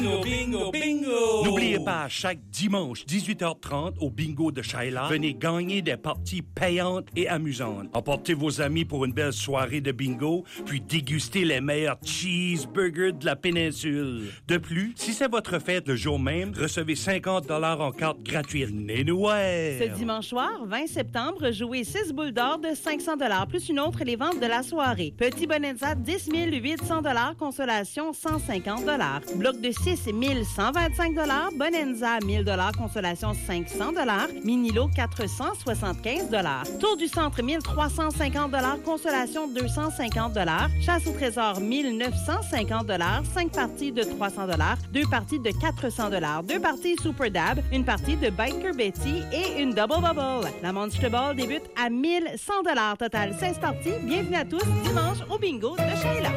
Bingo, bingo, bingo! N'oubliez pas, chaque dimanche, 18h30, au bingo de Shaila, venez gagner des parties payantes et amusantes. Emportez vos amis pour une belle soirée de bingo, puis dégustez les meilleurs cheeseburgers de la péninsule. De plus, si c'est votre fête le jour même, recevez 50 $ en carte gratuite. Ce dimanche soir, 20 septembre, jouez 6 boules d'or de 500 $ plus une autre les ventes de la soirée. Petit Bonanza, 10 800 $, consolation 150 $. Bloc de 6, 1125 $. Bonanza, 1000 $, consolation 500 $. Mini-lot, 475 $. Tour du centre, 1350 $, consolation 250 $. Chasse au trésor, 1950 $. 5 parties de 300 $. 2 parties de 400 $. 2 parties Super Dab, une partie de Biker Betty et une Double Bubble. La Monster Ball débute à 1100 $. Total 16 parties. Bienvenue à tous dimanche au bingo de Sheila.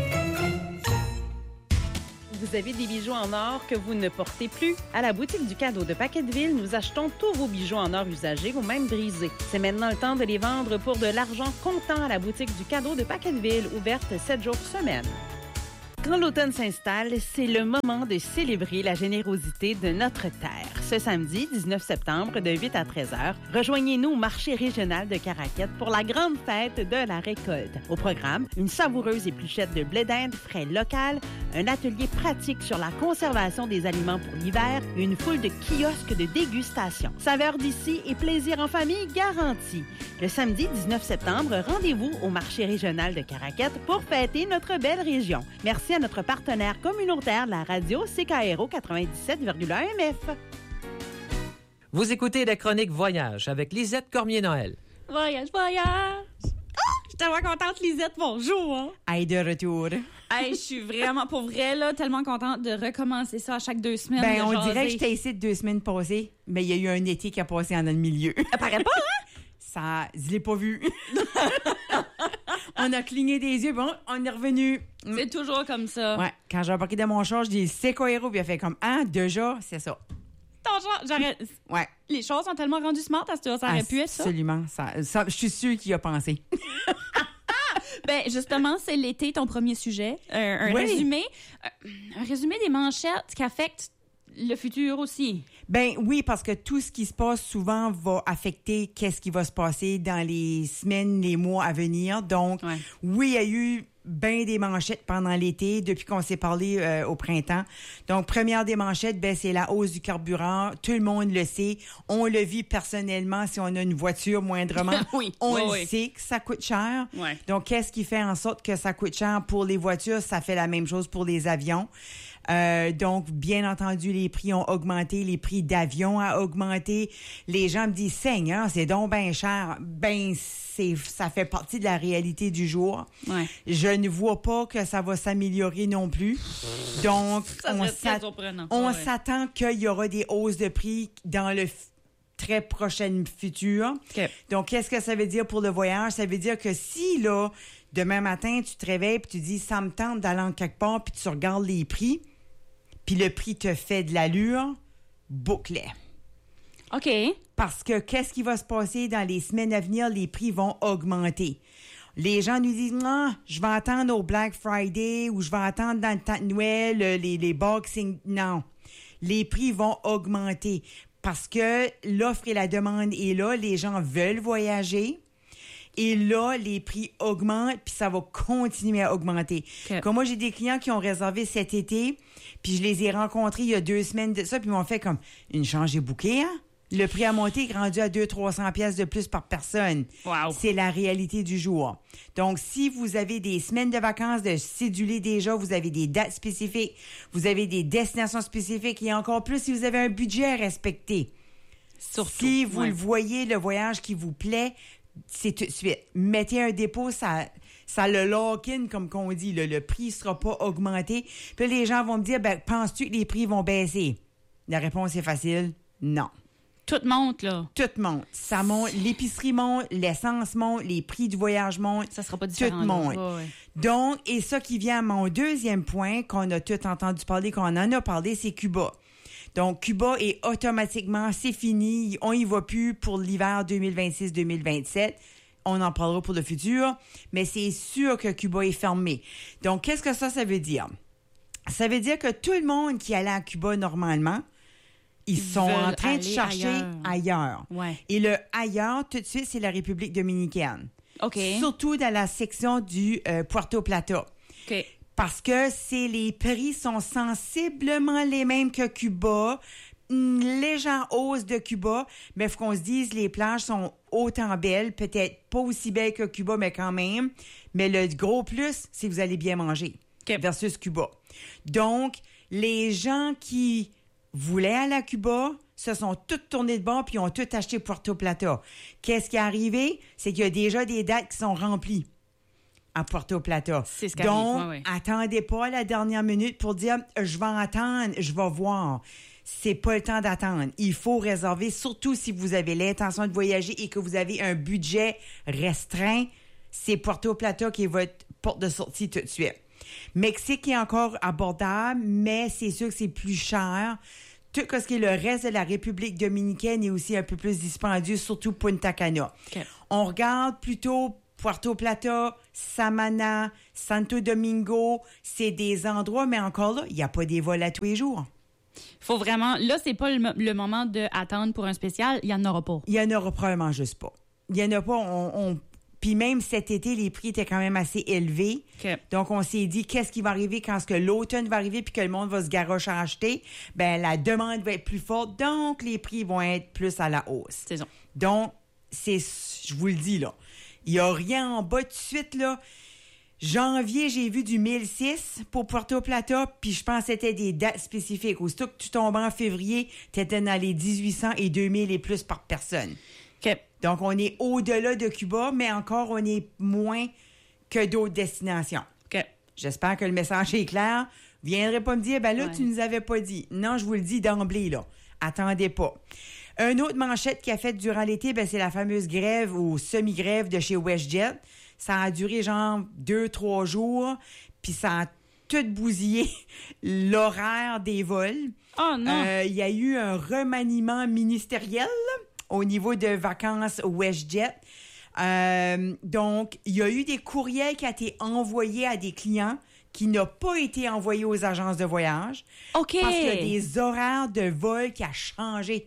Vous avez des bijoux en or que vous ne portez plus? À la boutique du cadeau de Paquetteville, nous achetons tous vos bijoux en or usagés ou même brisés. C'est maintenant le temps de les vendre pour de l'argent comptant à la boutique du cadeau de Paquetteville, ouverte 7 jours semaine. Quand l'automne s'installe, c'est le moment de célébrer la générosité de notre terre. Ce samedi, 19 septembre, de 8 à 13 heures, rejoignez-nous au marché régional de Caraquette pour la grande fête de la récolte. Au programme, une savoureuse épluchette de blé d'Inde frais local, un atelier pratique sur la conservation des aliments pour l'hiver et une foule de kiosques de dégustation. Saveur d'ici et plaisir en famille garanti. Le samedi 19 septembre, rendez-vous au marché régional de Caraquette pour fêter notre belle région. Merci à notre partenaire communautaire, la radio CKRO 97,1 MF. Vous écoutez la chronique Voyage avec Lisette Cormier-Noël. Voyage, voyage! Je suis tellement contente, Lisette, bonjour! Hein? Hey, de retour. Hey, je suis vraiment, pour vrai, là, tellement contente de recommencer ça à chaque 2 semaines. Ben, on jaser. dirait que j'étais ici 2 semaines passées, mais il y a eu un été qui a passé en dans le milieu. Ça paraît pas, hein? Ça, je l'ai pas vu. On a cligné des yeux, bon, on est revenu. C'est toujours comme ça. Ouais, quand j'ai embarqué dans mon char, je dis c'est quoi héros, puis il a fait comme déjà, c'est ça. Ton genre, j'arrête. Ouais. Les choses sont tellement rendues smart à ce que ça aurait pu être ça. Absolument, ça, je suis sûre qu'il y a pensé. Ben, justement, c'est l'été, ton premier sujet. Un résumé des manchettes qui affectent le futur aussi. Ben oui, parce que tout ce qui se passe souvent va affecter qu'est-ce qui va se passer dans les semaines, les mois à venir. Donc, oui, il y a eu bien des manchettes pendant l'été, depuis qu'on s'est parlé au printemps. Donc, première des manchettes, ben c'est la hausse du carburant. Tout le monde le sait. On le vit personnellement si on a une voiture moindrement. On sait que ça coûte cher. Ouais. Donc, qu'est-ce qui fait en sorte que ça coûte cher pour les voitures? Ça fait la même chose pour les avions. Donc, bien entendu, les prix ont augmenté, les prix d'avion ont augmenté. Les gens me disent, Seigneur, c'est donc bien cher. Ben, ça fait partie de la réalité du jour. Ouais. Je ne vois pas que ça va s'améliorer non plus. Donc, on s'attend qu'il y aura des hausses de prix dans le très prochain futur. Okay. Donc, qu'est-ce que ça veut dire pour le voyage? Ça veut dire que si, là, demain matin, tu te réveilles et tu dis, ça me tente d'aller en quelque part, puis tu regardes les prix, puis le prix te fait de l'allure, bouclez. OK. Parce que qu'est-ce qui va se passer dans les semaines à venir? Les prix vont augmenter. Les gens nous disent, non, je vais attendre au Black Friday ou je vais attendre dans le temps de Noël, les Boxing. Non. Les prix vont augmenter parce que l'offre et la demande est là. Les gens veulent voyager. Et là, les prix augmentent, puis ça va continuer à augmenter. Okay. Comme moi, j'ai des clients qui ont réservé cet été, puis je les ai rencontrés il y a 2 semaines de ça, puis ils m'ont fait comme, une chance, j'ai booké, hein? Le prix a monté, rendu à 200-300 pièces de plus par personne. Wow. C'est la réalité du jour. Donc, si vous avez des semaines de vacances de céduler déjà, vous avez des dates spécifiques, vous avez des destinations spécifiques, et encore plus si vous avez un budget à respecter. Surtout. Si vous le voyez, le voyage qui vous plaît, c'est tout de suite. Mettez un dépôt, ça le lock-in, comme qu'on dit. Le prix ne sera pas augmenté. Puis les gens vont me dire, ben, penses-tu que les prix vont baisser? La réponse est facile, non. Tout monte, là. Tout monte. Ça monte. L'épicerie monte, l'essence monte, les prix du voyage montent. Ça sera pas différent. Tout monte. Ouais. Donc, et ça qui vient à mon deuxième point, qu'on a tout entendu parler, qu'on en a parlé, c'est Cuba. Donc, Cuba est automatiquement, c'est fini. On y va plus pour l'hiver 2026-2027. On en parlera pour le futur. Mais c'est sûr que Cuba est fermé. Donc, qu'est-ce que ça veut dire? Ça veut dire que tout le monde qui allait à Cuba normalement, ils sont en train de chercher ailleurs. Ouais. Et le ailleurs, tout de suite, c'est la République dominicaine. OK. Surtout dans la section du Puerto Plata. OK. Parce que les prix sont sensiblement les mêmes que Cuba. Une légère hausse de Cuba, mais il faut qu'on se dise, les plages sont autant belles, peut-être pas aussi belles que Cuba, mais quand même. Mais le gros plus, c'est que vous allez bien manger versus Cuba. Donc, les gens qui voulaient aller à Cuba se sont tous tournés de bord puis ont tous acheté Puerto Plata. Qu'est-ce qui est arrivé? C'est qu'il y a déjà des dates qui sont remplies à Puerto Plata. C'est ce Donc, attendez pas à la dernière minute pour dire « je vais attendre, je vais voir ». C'est pas le temps d'attendre. Il faut réserver, surtout si vous avez l'intention de voyager et que vous avez un budget restreint. C'est Puerto Plata qui est votre porte de sortie tout de suite. Mexique est encore abordable, mais c'est sûr que c'est plus cher. Tout ce qui est le reste de la République dominicaine est aussi un peu plus dispendieux, surtout Punta Cana. Okay. On regarde plutôt Puerto Plata, Samana, Santo Domingo. C'est des endroits, mais encore là, il n'y a pas des vols à tous les jours. Faut vraiment... Là, c'est pas le moment d'attendre pour un spécial. Il n'y en aura pas. Il n'y en aura probablement juste pas. Il n'y en a pas. Puis même cet été, les prix étaient quand même assez élevés. Okay. Donc, on s'est dit, qu'est-ce qui va arriver quand l'automne va arriver puis que le monde va se garrocher à acheter? Bien, la demande va être plus forte. Donc, les prix vont être plus à la hausse. C'est ça. Donc, je vous le dis, là. Il n'y a rien en bas tout de suite, là. Janvier, j'ai vu du 1006 pour Puerto Plata, puis je pense que c'était des dates spécifiques. Aussitôt que tu tombes en février, tu étais dans les 1800 et 2000 et plus par personne. Okay. Donc, on est au-delà de Cuba, mais encore, on est moins que d'autres destinations. Okay. J'espère que le message est clair. Vous ne viendrez pas me dire, ben là, tu nous avais pas dit. Non, je vous le dis d'emblée, là. Attendez pas. Une autre manchette qui a fait durant l'été, ben, c'est la fameuse grève ou semi-grève de chez WestJet. Ça a duré genre 2-3 jours, puis ça a tout bousillé l'horaire des vols. Oh non! Il y a eu un remaniement ministériel au niveau de vacances WestJet. Donc, il y a eu des courriels qui ont été envoyés à des clients qui n'ont pas été envoyés aux agences de voyage. OK! Parce qu'il y a des horaires de vol qui ont changé.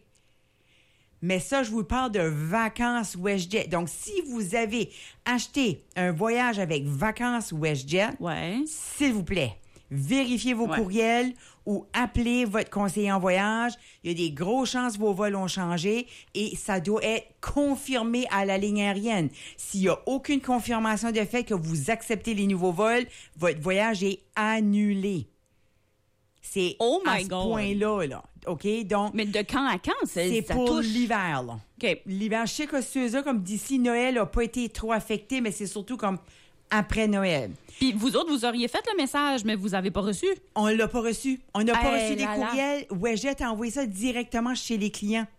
Mais ça, je vous parle de vacances WestJet. Donc, si vous avez acheté un voyage avec vacances WestJet, s'il vous plaît, vérifiez vos courriels ou appelez votre conseiller en voyage. Il y a des grosses chances que vos vols ont changé et ça doit être confirmé à la ligne aérienne. S'il n'y a aucune confirmation de fait que vous acceptez les nouveaux vols, votre voyage est annulé. C'est à ce point-là, là. OK? Donc, mais de quand à quand? C'est ça pour touche... l'hiver, là. OK. L'hiver, je sais que ceux-là, comme d'ici Noël, n'a pas été trop affecté, mais c'est surtout comme après Noël. Puis vous autres, vous auriez fait le message, mais vous n'avez pas reçu? On l'a pas reçu. On n'a pas reçu les courriels. WestJet a envoyé ça directement chez les clients.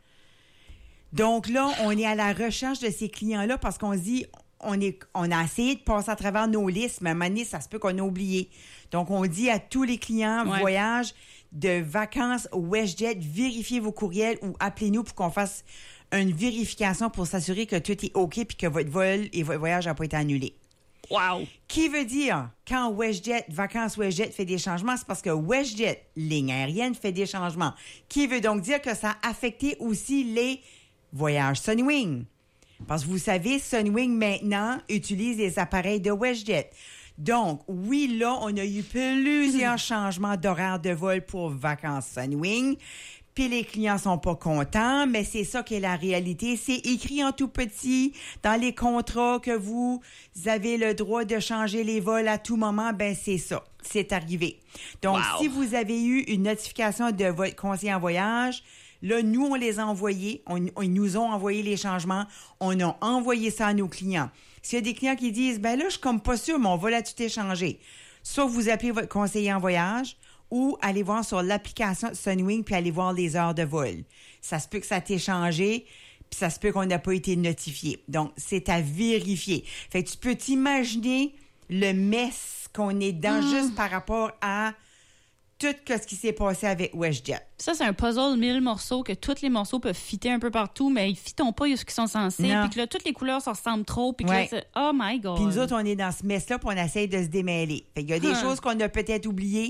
Donc là, on est à la recherche de ces clients-là parce qu'on se dit... On a essayé de passer à travers nos listes, mais à un moment donné, ça se peut qu'on a oublié. Donc, on dit à tous les clients voyages de vacances WestJet, vérifiez vos courriels ou appelez-nous pour qu'on fasse une vérification pour s'assurer que tout est OK puis que votre vol et votre voyage n'ont pas été annulés. Wow! Qui veut dire, quand WestJet, vacances WestJet fait des changements, c'est parce que WestJet, ligne aérienne, fait des changements. Qui veut donc dire que ça a affecté aussi les voyages Sunwing. Parce que vous savez, Sunwing, maintenant, utilise les appareils de WestJet. Donc, oui, là, on a eu plusieurs changements d'horaire de vol pour vacances Sunwing. Puis les clients sont pas contents, mais c'est ça qui est la réalité. C'est écrit en tout petit dans les contrats que vous avez le droit de changer les vols à tout moment. Ben c'est ça, c'est arrivé. Donc, si vous avez eu une notification de votre conseiller en voyage... Là, nous, on les a envoyés. Ils nous ont envoyé les changements. On a envoyé ça à nos clients. S'il y a des clients qui disent, ben là, je suis comme pas sûr, mon vol a tout échangé. Soit vous appelez votre conseiller en voyage ou allez voir sur l'application Sunwing puis allez voir les heures de vol. Ça se peut que ça t'ait changé puis ça se peut qu'on n'a pas été notifié. Donc, c'est à vérifier. Fait que tu peux t'imaginer le mess qu'on est dans juste par rapport à tout ce qui s'est passé avec WestJet. Ça, c'est un puzzle 1000 morceaux que tous les morceaux peuvent fitter un peu partout, mais ils fitent pas ce qu'ils sont censés. Puis que là, toutes les couleurs se ressemblent trop. Puis que là, c'est... Oh my God! Puis nous autres, on est dans ce mess-là puis on essaye de se démêler. Fait qu'il y a des choses qu'on a peut-être oubliées.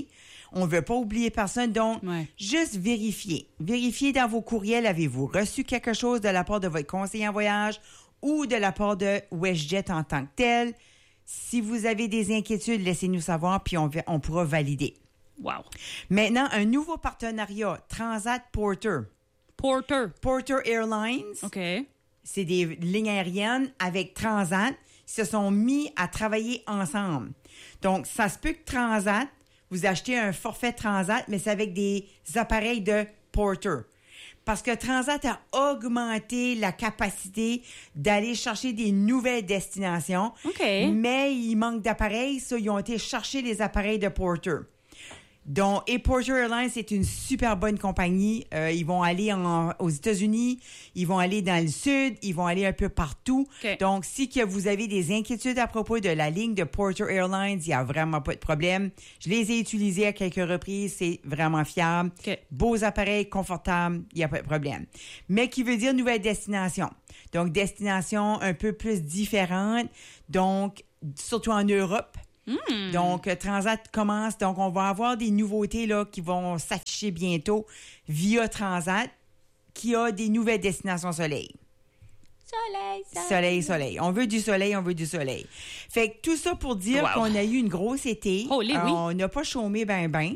On ne veut pas oublier personne. Donc, juste vérifier. Vérifiez dans vos courriels, avez-vous reçu quelque chose de la part de votre conseiller en voyage ou de la part de WestJet en tant que tel. Si vous avez des inquiétudes, laissez-nous savoir, puis on pourra valider. Wow. Maintenant, un nouveau partenariat, Transat Porter. Porter Airlines. OK. C'est des lignes aériennes avec Transat. Ils se sont mis à travailler ensemble. Donc, ça se peut que Transat, vous achetez un forfait Transat, mais c'est avec des appareils de Porter. Parce que Transat a augmenté la capacité d'aller chercher des nouvelles destinations. OK. Mais il manque d'appareils. Ça, ils ont été chercher les appareils de Porter. Et Porter Airlines, c'est une super bonne compagnie. Ils vont aller aux États-Unis, ils vont aller dans le sud, ils vont aller un peu partout. Okay. Donc, si que vous avez des inquiétudes à propos de la ligne de Porter Airlines, il n'y a vraiment pas de problème. Je les ai utilisés à quelques reprises, c'est vraiment fiable. Okay. Beaux appareils, confortables, il n'y a pas de problème. Mais qui veut dire nouvelle destination. Donc, destination un peu plus différente. Donc, surtout en Europe. Donc, Transat commence. Donc, on va avoir des nouveautés là, qui vont s'afficher bientôt via Transat, qui a des nouvelles destinations soleil. Soleil. On veut du soleil. Fait que tout ça pour dire qu'on a eu une grosse été. On n'a pas chômé ben.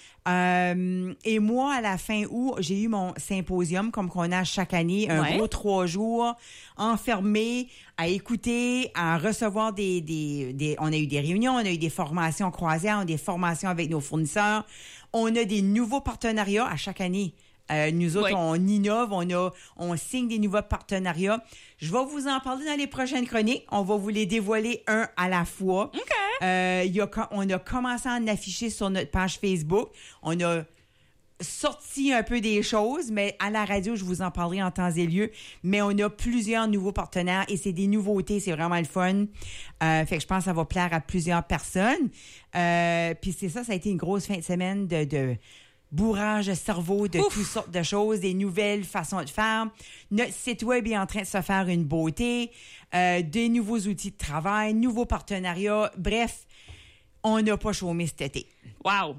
Et moi, à la fin août, j'ai eu mon symposium, comme qu'on a chaque année, un gros 3 jours, enfermé, à écouter, à recevoir des... On a eu des réunions, on a eu des formations croisières, des formations avec nos fournisseurs. On a des nouveaux partenariats à chaque année. Nous autres, on innove, on signe des nouveaux partenariats. Je vais vous en parler dans les prochaines chroniques. On va vous les dévoiler un à la fois. OK. On a commencé à en afficher sur notre page Facebook. On a sorti un peu des choses, mais à la radio, je vous en parlerai en temps et lieu. Mais on a plusieurs nouveaux partenaires et c'est des nouveautés. C'est vraiment le fun. Fait que je pense que ça va plaire à plusieurs personnes. Puis c'est ça a été une grosse fin de semaine de bourrage de cerveau, de toutes sortes de choses, des nouvelles façons de faire. Notre site web est en train de se faire une beauté, des nouveaux outils de travail, nouveaux partenariats. Bref, on n'a pas chômé cet été. Wow!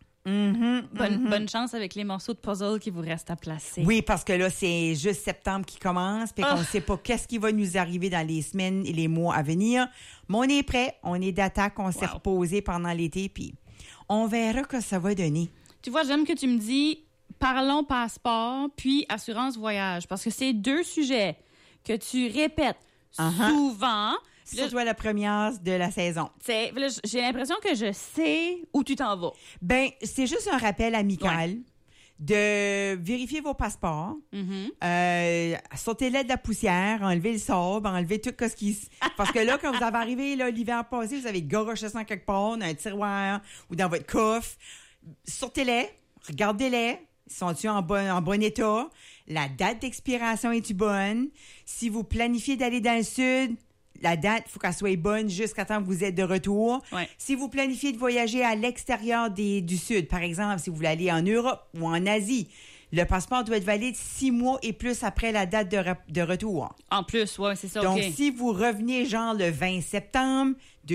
Bonne chance avec les morceaux de puzzle qui vous restent à placer. Oui, parce que là, c'est juste septembre qui commence, puis qu'on ne sait pas qu'est-ce qui va nous arriver dans les semaines et les mois à venir. Mais on est prêt, on est d'attaque, on s'est reposé pendant l'été, puis on verra que ça va donner. Tu vois, j'aime que tu me dis parlons passeport puis assurance voyage parce que c'est 2 sujets que tu répètes souvent. C'est toi la première de la saison. Là, j'ai l'impression que je sais où tu t'en vas. Ben, c'est juste un rappel amical de vérifier vos passeports, sortez-les de la poussière, enlevez le sable, enlevez tout ce qui... Parce que là, quand vous avez arrivé là, l'hiver passé, vous avez garoché ça quelque part dans un tiroir ou dans votre coffre. Sortez-les, regardez-les, sont-ils en bon état? La date d'expiration est-tu bonne? Si vous planifiez d'aller dans le sud, la date, il faut qu'elle soit bonne jusqu'à temps que vous êtes de retour. Ouais. Si vous planifiez de voyager à l'extérieur du sud, par exemple, si vous voulez aller en Europe ou en Asie, le passeport doit être valide 6 mois et plus après la date de retour. En plus, oui, c'est ça. Donc, si vous revenez genre le 20 septembre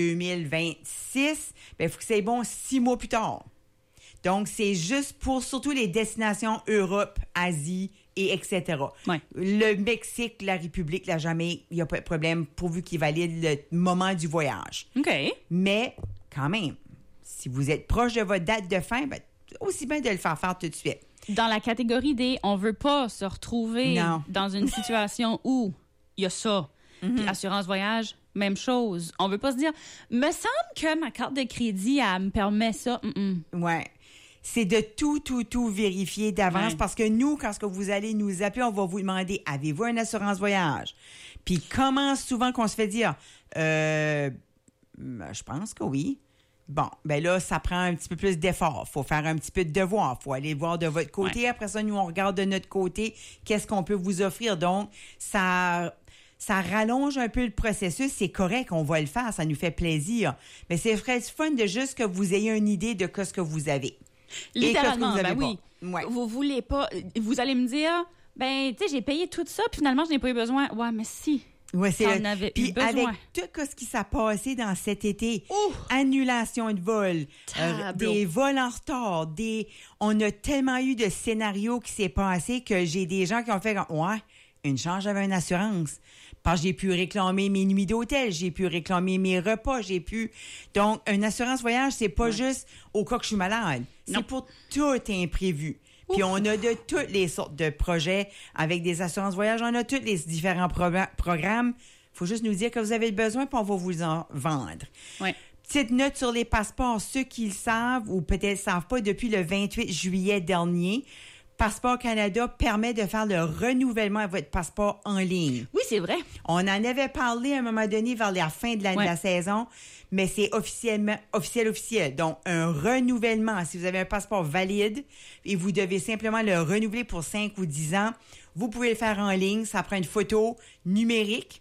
2026, il faut que c'est bon 6 mois plus tard. Donc, c'est juste pour surtout les destinations Europe, Asie et etc. Ouais. Le Mexique, la République, la Jamaïque, il n'y a pas de problème pourvu qu'il valide le moment du voyage. OK. Mais, quand même, si vous êtes proche de votre date de fin, aussi bien de le faire tout de suite. Dans la catégorie des « on veut pas se retrouver dans une situation où il y a ça ». Puis assurance voyage, même chose. On veut pas se dire « me semble que ma carte de crédit, elle me permet ça. » Ouais. C'est de tout vérifier d'avance parce que nous, quand vous allez nous appeler, on va vous demander « avez-vous une assurance voyage? » Puis comment souvent qu'on se fait dire « je pense que oui. » Bon, ben là, ça prend un petit peu plus d'effort. Faut faire un petit peu de devoir. Faut aller voir de votre côté. Ouais. Après ça, nous, on regarde de notre côté qu'est-ce qu'on peut vous offrir. Donc, ça rallonge un peu le processus. C'est correct, on va le faire. Ça nous fait plaisir. Mais c'est très fun de juste que vous ayez une idée de ce que vous avez. Littéralement, et que vous avez oui. Ouais. Vous voulez pas... Vous allez me dire, tu sais, j'ai payé tout ça, puis finalement, je n'ai pas eu besoin. Ouais, mais si Oui, c'est on avait eu besoin. Avec tout ce qui s'est passé dans cet été, annulation de vol, des vols en retard, on a tellement eu de scénarios qui s'est passé que j'ai des gens qui ont fait une chance, j'avais une assurance. Parce que j'ai pu réclamer mes nuits d'hôtel, j'ai pu réclamer mes repas, Donc, une assurance voyage, c'est pas juste au cas que je suis malade. C'est pour tout imprévu. Puis on a de toutes les sortes de projets avec des assurances voyage. On a tous les différents programmes. Il faut juste nous dire que vous avez besoin, puis on va vous en vendre. Oui. Petite note sur les passeports. Ceux qui le savent ou peut-être ne savent pas, depuis le 28 juillet dernier, Passeport Canada permet de faire le renouvellement de votre passeport en ligne. Oui, c'est vrai. On en avait parlé à un moment donné vers la fin de la saison, mais c'est officiel. Donc, un renouvellement, si vous avez un passeport valide et vous devez simplement le renouveler pour 5 ou 10 ans, vous pouvez le faire en ligne. Ça prend une photo numérique.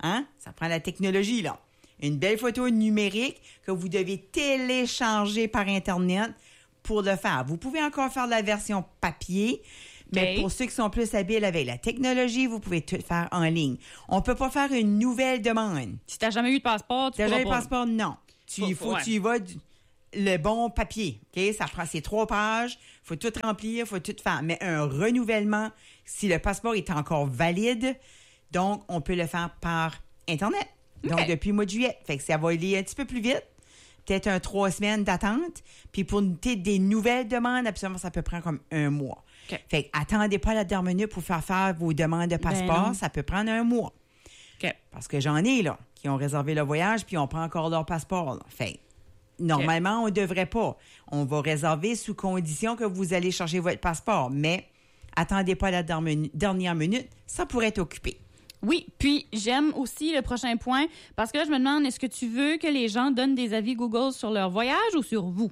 Ça prend la technologie, là. Une belle photo numérique que vous devez télécharger par Internet pour le faire. Vous pouvez encore faire la version papier, mais pour ceux qui sont plus habiles avec la technologie, vous pouvez tout faire en ligne. On peut pas faire une nouvelle demande. Si tu n'as jamais eu de passeport, tu jamais eu de passeport, non. Tu y vas le bon papier. OK? Ça prend ces 3 pages. Il faut tout remplir, il faut tout faire. Mais un renouvellement, si le passeport est encore valide, donc on peut le faire par Internet. Donc, depuis le mois de juillet. Fait que ça va aller un petit peu plus vite. Peut-être 3 semaines d'attente. Puis pour des nouvelles demandes, absolument, ça peut prendre comme 1 mois. Okay. Fait que attendez pas la dernière minute pour faire vos demandes de passeport. Ça peut prendre 1 mois. Okay. Parce que j'en ai, là, qui ont réservé le voyage puis on prend encore leur passeport. Là. Fait normalement, on ne devrait pas. On va réserver sous condition que vous allez chercher votre passeport. Mais attendez pas la dernière minute. Ça pourrait être occupé. Oui, puis j'aime aussi le prochain point, parce que là, je me demande, est-ce que tu veux que les gens donnent des avis Google sur leur voyage ou sur vous?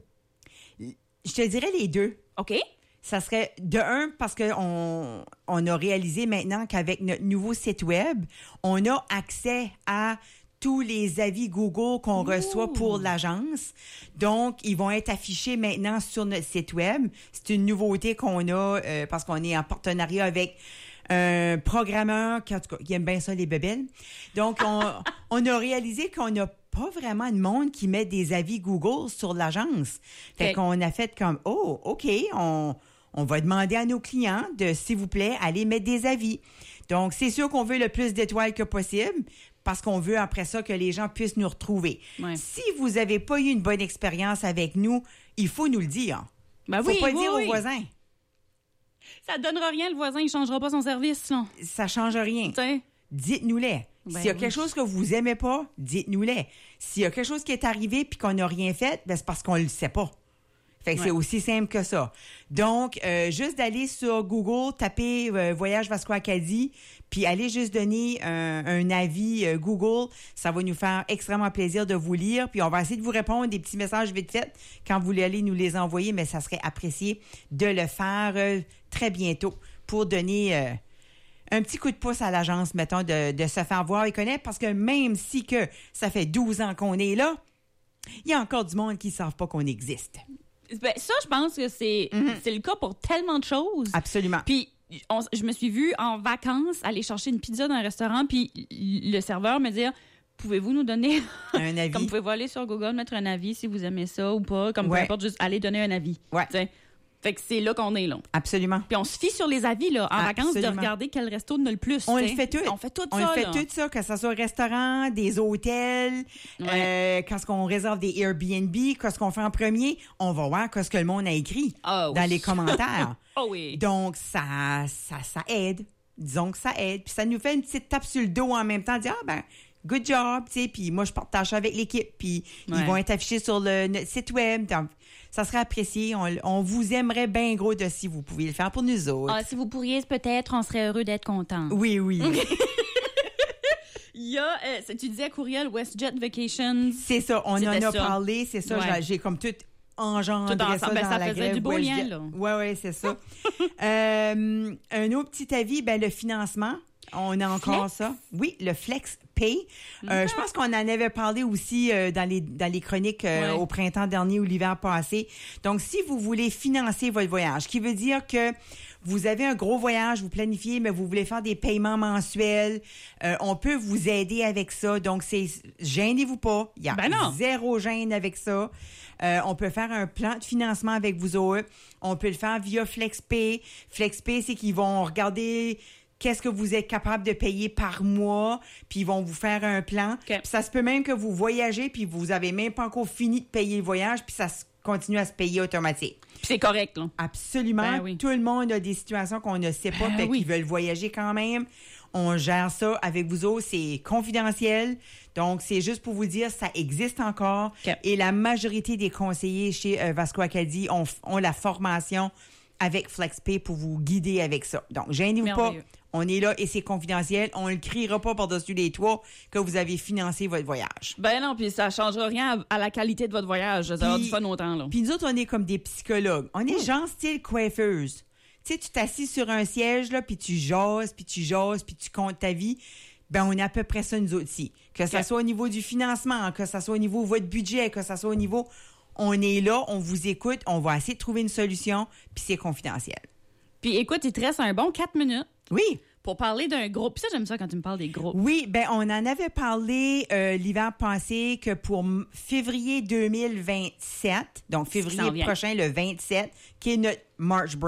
Je te dirais les deux. OK. Ça serait, de un, parce qu'on a réalisé maintenant qu'avec notre nouveau site web, on a accès à tous les avis Google qu'on reçoit pour l'agence. Donc, ils vont être affichés maintenant sur notre site web. C'est une nouveauté qu'on a parce qu'on est en partenariat avec un programmeur qui aime bien ça, les bébelles. Donc, on a réalisé qu'on n'a pas vraiment de monde qui met des avis Google sur l'agence. Fait qu'on a fait comme, OK, on va demander à nos clients de, s'il vous plaît, aller mettre des avis. Donc, c'est sûr qu'on veut le plus d'étoiles que possible parce qu'on veut, après ça, que les gens puissent nous retrouver. Ouais. Si vous n'avez pas eu une bonne expérience avec nous, il faut nous le dire. Ben faut pas le dire aux voisins. Ça ne donnera rien, le voisin, il ne changera pas son service. Là. Ça ne change rien. T'sais. Dites-nous-les. S'il y a quelque chose que vous n'aimez pas, dites-nous-les. S'il y a quelque chose qui est arrivé puis qu'on n'a rien fait, ben c'est parce qu'on ne le sait pas. Fait que c'est aussi simple que ça. Donc, juste d'aller sur Google, taper Voyage Vasco Acadie, puis aller juste donner un avis Google, ça va nous faire extrêmement plaisir de vous lire. Puis on va essayer de vous répondre des petits messages vite fait quand vous allez nous les envoyer, mais ça serait apprécié de le faire très bientôt pour donner un petit coup de pouce à l'agence, mettons, de se faire voir et connaître, parce que même si que ça fait 12 ans qu'on est là, il y a encore du monde qui ne savent pas qu'on existe. Ben, ça, je pense que c'est le cas pour tellement de choses. Absolument. Puis, je me suis vue en vacances aller chercher une pizza dans un restaurant, puis le serveur me dit « Pouvez-vous nous donner un avis? » Comme pouvez-vous aller sur Google, mettre un avis si vous aimez ça ou pas. Comme peu importe, juste aller donner un avis. Ouais. T'sais. Fait que c'est là qu'on est, là. Absolument. Puis on se fie sur les avis, là, en vacances, de regarder quel resto en a le plus. On le fait tout. On fait tout ça, On fait tout ça, que ce soit restaurant, des hôtels, quand on réserve des Airbnb, qu'est-ce qu'on fait en premier, on va voir qu'est-ce que le monde a écrit dans les commentaires. Oui. Donc, ça aide. Disons que ça aide. Puis ça nous fait une petite tape sur le dos en même temps, dire, good job, tu sais, puis moi, je partage avec l'équipe, puis ils vont être affichés sur notre site web. Donc, ça serait apprécié. On vous aimerait bien gros de si vous pouviez le faire pour nous autres. Si vous pourriez, peut-être, on serait heureux d'être contents. Oui. Il y a, tu disais courriel WestJet Vacations. C'est ça, on en a parlé, c'est ça. Ouais. J'ai comme tout engendré ça dans ça la faisait grève du beau WestJet. lien, là. Oui, c'est ça. Un autre petit avis, le financement. On a encore ça. Oui, le Flex Pay. Je pense qu'on en avait parlé aussi dans les chroniques au printemps dernier ou l'hiver passé. Donc, si vous voulez financer votre voyage, ce qui veut dire que vous avez un gros voyage, vous planifiez, mais vous voulez faire des paiements mensuels, on peut vous aider avec ça. Donc, gênez-vous pas. Il y a zéro gêne avec ça. On peut faire un plan de financement avec vous autres. On peut le faire via FlexPay. FlexPay, c'est qu'ils vont regarder qu'est-ce que vous êtes capable de payer par mois, puis ils vont vous faire un plan. Okay. Puis ça se peut même que vous voyagez, puis vous avez même pas encore fini de payer le voyage, puis ça continue à se payer automatique. Puis c'est correct, là. Absolument. Ben oui. Tout le monde a des situations qu'on ne sait pas, qui veulent voyager quand même. On gère ça avec vous autres. C'est confidentiel. Donc, c'est juste pour vous dire, ça existe encore. Okay. Et la majorité des conseillers chez Vasco Acadie ont la formation avec FlexPay pour vous guider avec ça. Donc, gênez-vous pas. On est là et c'est confidentiel. On ne le criera pas par-dessus les toits que vous avez financé votre voyage. Ben non, puis ça ne changera rien à la qualité de votre voyage. Ça va avoir du fun autant, là. Puis nous autres, on est comme des psychologues. On est genre style coiffeuse. Tu sais, tu t'assis sur un siège, là, puis tu jases, puis tu comptes ta vie. Ben, on est à peu près ça, nous autres ici. Que ça soit au niveau du financement, que ça soit au niveau de votre budget, que ça soit au niveau... On est là, on vous écoute, on va essayer de trouver une solution, puis c'est confidentiel. Puis écoute, il te reste un bon 4 minutes. Oui. Pour parler d'un groupe. Puis ça, j'aime ça quand tu me parles des groupes. Oui, ben on en avait parlé l'hiver passé que pour février 2027, donc février prochain, le 27, qui est notre March Break.